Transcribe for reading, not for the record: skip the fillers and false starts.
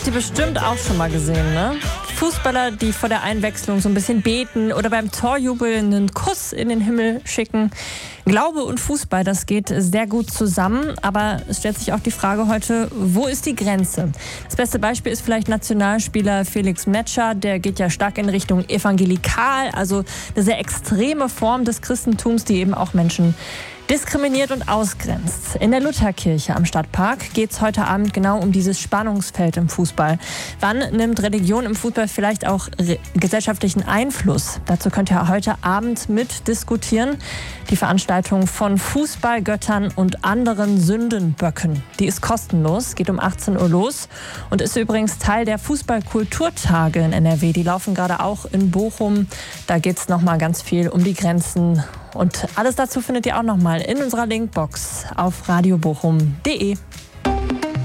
Habt ihr bestimmt auch schon mal gesehen, ne? Fußballer, die vor der Einwechslung so ein bisschen beten oder beim Torjubel einen Kuss in den Himmel schicken. Glaube und Fußball, das geht sehr gut zusammen, aber es stellt sich auch die Frage heute, wo ist die Grenze? Das beste Beispiel ist vielleicht Nationalspieler Felix Metscher, der geht ja stark in Richtung evangelikal, also eine sehr extreme Form des Christentums, die eben auch Menschen diskriminiert und ausgrenzt. In der Lutherkirche am Stadtpark geht es heute Abend genau um dieses Spannungsfeld im Fußball. Wann nimmt Religion im Fußball vielleicht auch gesellschaftlichen Einfluss? Dazu könnt ihr heute Abend mitdiskutieren. Die Veranstaltung von Fußballgöttern und anderen Sündenböcken. Die ist kostenlos, geht um 18 Uhr los und ist übrigens Teil der Fußballkulturtage in NRW. Die laufen gerade auch in Bochum. Da geht es nochmal ganz viel um die Grenzen. Und alles dazu findet ihr auch nochmal in unserer Linkbox auf radiobochum.de.